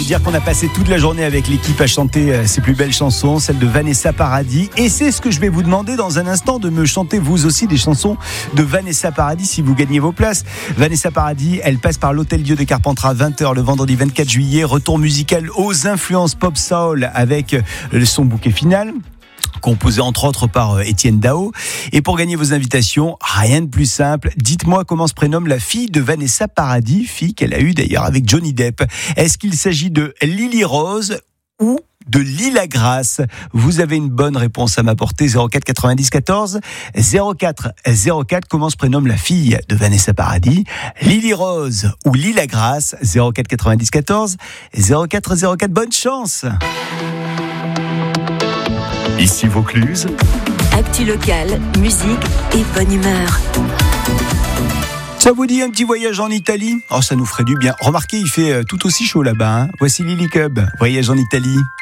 vous dire qu'on a passé toute la journée avec l'équipe à chanter ses plus belles chansons, celle de Vanessa Paradis. Et c'est ce que je vais vous demander dans un instant, de me chanter vous aussi des chansons de Vanessa Paradis si vous gagnez vos places. Vanessa Paradis, elle passe par l'Hôtel Dieu de Carpentras 20h le vendredi 24 juillet. Retour musical aux influences pop soul avec son bouquet final, composé entre autres par Étienne Dao. Et pour gagner vos invitations, rien de plus simple. Dites-moi comment se prénomme la fille de Vanessa Paradis, fille qu'elle a eue d'ailleurs avec Johnny Depp. Est-ce qu'il s'agit de Lily Rose ou de Lila Grace? Vous avez une bonne réponse à m'apporter. 04 90 14 04 04. Comment se prénomme la fille de Vanessa Paradis? Lily Rose ou Lila Grace? 04 90 14 04 04. Bonne chance. Ici Vaucluse. Actu locale, musique et bonne humeur. Ça vous dit un petit voyage en Italie? Oh, ça nous ferait du bien. Remarquez, il fait tout aussi chaud là-bas. Voici Lily Cub, voyage en Italie.